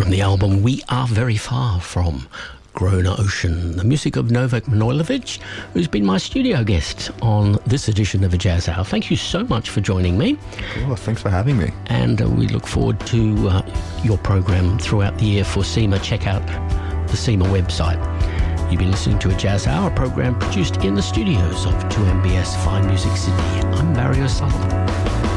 from the album We Are Very Far from Grona Ocean, the music of Novak Manojlovic, who's been my studio guest on this edition of A Jazz Hour. Thank you so much for joining me. Cool, thanks for having me. And we look forward to your program throughout the year for CIMA. Check out the CIMA website. You've been listening to A Jazz Hour, a program produced in the studios of 2MBS Fine Music Sydney. I'm Barry O'Sullivan.